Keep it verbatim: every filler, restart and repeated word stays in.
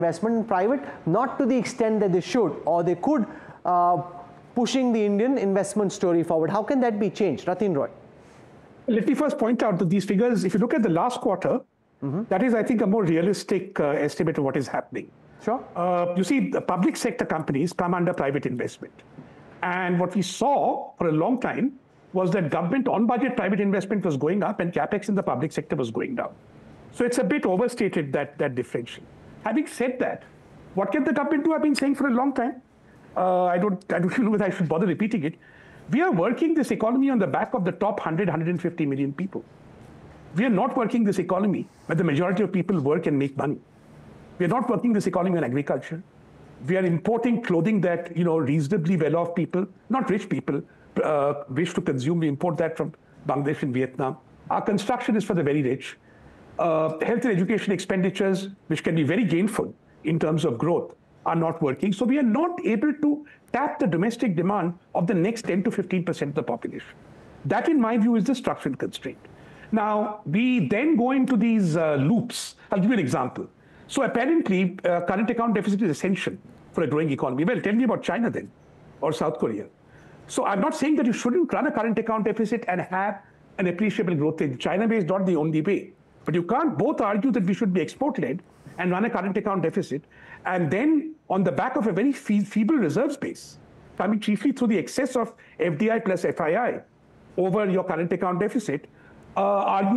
investment in private, not to the extent that they should or they could, uh, pushing the Indian investment story forward. How can that be changed? Ratin Roy. Let me first point out that these figures, if you look at the last quarter, mm-hmm. that is, I think, a more realistic uh, estimate of what is happening. Sure. Uh, you see, the public sector companies come under private investment. And what we saw for a long time was that government on-budget private investment was going up and capex in the public sector was going down. So it's a bit overstated, that, that differential. Having said that, what can the government do? I've been saying for a long time. Uh, I don't, I don't know whether I should bother repeating it. We are working this economy on the back of the top one hundred, one hundred fifty million people. We are not working this economy where the majority of people work and make money. We are not working this economy on agriculture. We are importing clothing that, you know, reasonably well-off people, not rich people, uh, wish to consume. We import that from Bangladesh and Vietnam. Our construction is for the very rich. Uh, health and education expenditures, which can be very gainful in terms of growth, are not working. So we are not able to tap the domestic demand of the next ten to fifteen percent of the population. That, in my view, is the structural constraint. Now, we then go into these uh, loops. I'll give you an example. So apparently, uh, current account deficit is essential for a growing economy. Well, tell me about China then, or South Korea. So I'm not saying that you shouldn't run a current account deficit and have an appreciable growth rate. China way is not the only way. But you can't both argue that we should be export-led and run a current account deficit, and then on the back of a very fe feeble reserves base, coming chiefly through the excess of F D I plus F I I over your current account deficit, uh, argue